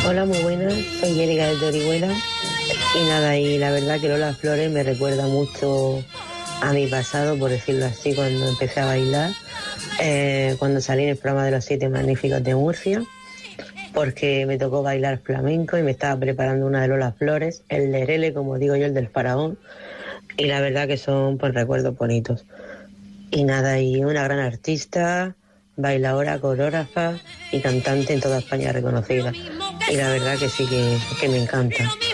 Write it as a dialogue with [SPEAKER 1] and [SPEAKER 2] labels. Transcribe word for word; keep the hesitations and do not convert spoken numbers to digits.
[SPEAKER 1] Hola, muy buenas, soy Erika de Orihuela y nada, y la verdad que Lola Flores me recuerda mucho a mi pasado, por decirlo así, cuando empecé a bailar, eh, cuando salí en el programa de los Siete Magníficos de Murcia, porque me tocó bailar flamenco y me estaba preparando una de Lola Flores, el lerele, como digo yo, el del faraón, y la verdad que son pues recuerdos bonitos. Y nada, y una gran artista, bailadora, coreógrafa y cantante en toda España reconocida. Y la verdad que sí que, que me encanta.